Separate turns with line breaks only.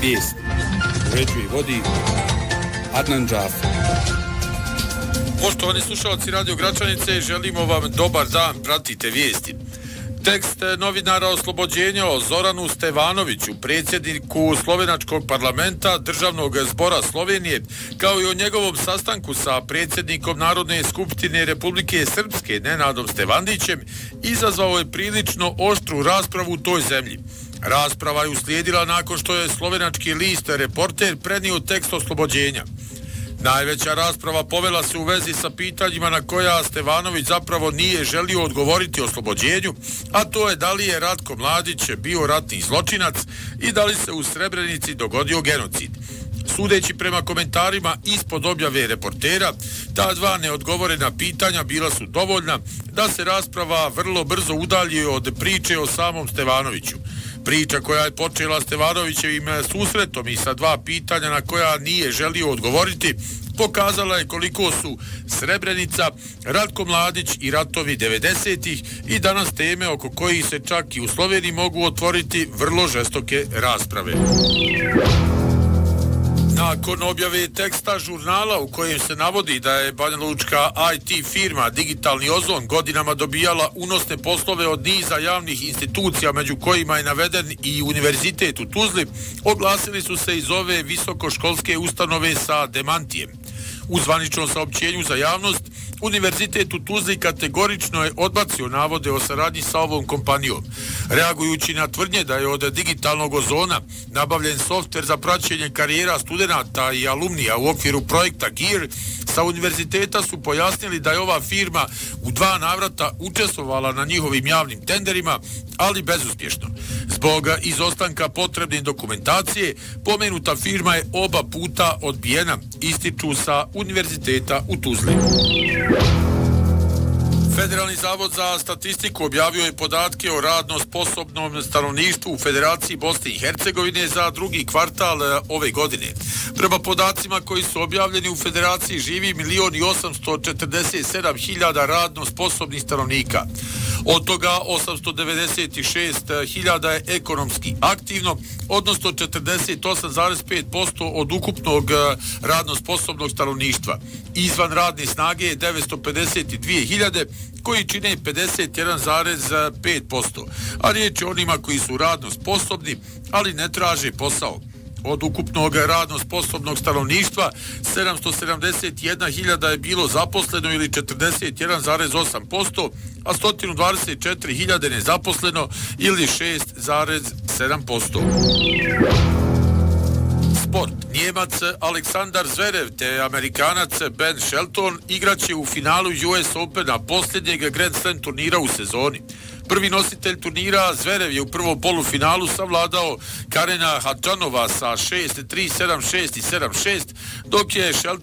Vijest. Uređuje i vodi Adnan Džafer.
Poštovani slušalci Radio Gračanice, želimo vam dobar dan, pratite vijesti. Tekst novinara oslobođenja o Zoranu Stevanoviću, predsjedniku Slovenačkog parlamenta, Državnog zbora Slovenije, kao i o njegovom sastanku sa predsjednikom Narodne skupštine Republike Srpske, Nenadom Stevandićem, izazvao je prilično oštru raspravu u toj zemlji. Rasprava je uslijedila nakon što je slovenački list Reporter prenio tekst oslobođenja. Najveća rasprava povela se u vezi sa pitanjima na koja Stevanović zapravo nije želio odgovoriti oslobođenju, a to je da li je Ratko Mladić bio ratni zločinac i da li se u Srebrenici dogodio genocid. Sudeći prema komentarima ispod objave Reportera, ta dva neodgovorena pitanja bila su dovoljna da se rasprava vrlo brzo udalji od priče o samom Stevanoviću. Priča koja je počela Stevanovićevim susretom i sa dva pitanja na koja nije želio odgovoriti, pokazala je koliko su Srebrenica, Ratko Mladić i ratovi 90-ih i danas teme oko kojih se čak i u Sloveniji mogu otvoriti vrlo žestoke rasprave. Nakon objave teksta žurnala u kojem se navodi da je banjalučka IT firma Digitalni ozon godinama dobijala unosne poslove od niza javnih institucija, među kojima je naveden i Univerzitet u Tuzli, oglasili su se iz ove visokoškolske ustanove sa demantijem. U zvaničnom saopćenju za javnost, Univerzitet u Tuzli kategorično je odbacio navode o saradnji sa ovom kompanijom. Reagujući na tvrdnje da je od Digitalnog ozona nabavljen softver za praćenje karijera studenata i alumnija u okviru projekta GEAR, sa univerziteta su pojasnili da je ova firma u 2 navrata učestvovala na njihovim javnim tenderima, ali bezuspješno. Zbog izostanka potrebne dokumentacije, pomenuta firma je oba puta odbijena, ističu sa Univerziteta u Tuzli. Federalni zavod za statistiku objavio je podatke o radno sposobnom stanovništvu u Federaciji Bosne i Hercegovine za drugi kvartal ove godine. Prema podacima koji su objavljeni, u Federaciji živi 1.847.000 radno sposobnih stanovnika. Od toga 896.000 je ekonomski aktivno, odnosno 48,5% od ukupnog radno sposobnog stanovništva. Izvan radne snage je 952.000 koji čine 51,5%, a riječ je onima koji su radno sposobni, ali ne traže posao. Od ukupnog radno sposobnog stanovništva 771.000 je bilo zaposleno ili 41,8%, a 124.000 nezaposleno ili 6,7%. Sport. Njemac Aleksandar Zverev te Amerikanac Ben Shelton igraće u finalu US Opena, posljednjeg Grand Slam turnira u sezoni. Prvi nositelj turnira Zverev je u prvom polufinalu savladao Karena Hadžanova sa 6-3, 7-6 i 7-6, dok je Shelton